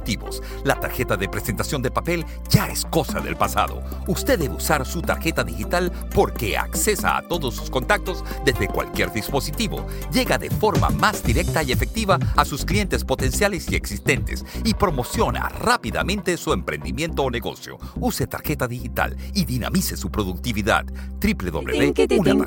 ejecutivos. La tarjeta de presentación de papel ya es cosa del pasado. Usted debe usar su tarjeta digital porque accesa a todos sus contactos desde cualquier dispositivo. Llega de forma más directa y efectiva a sus clientes potenciales y existentes y promociona rápidamente su emprendimiento o negocio. Use tarjeta digital y dinamice su productividad. www.unatarjeta.com